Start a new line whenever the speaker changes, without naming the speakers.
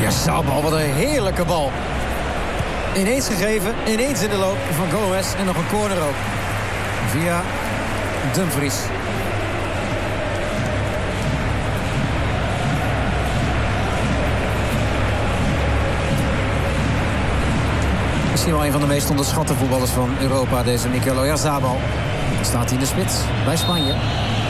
Oyarzabal, wat een heerlijke bal. Ineens gegeven, ineens in de loop van Gomez. En nog een corner ook. Via Dumfries. Misschien wel een van de meest onderschatte voetballers van Europa. Deze Mikel Oyarzabal. Staat hij in de spits bij Spanje.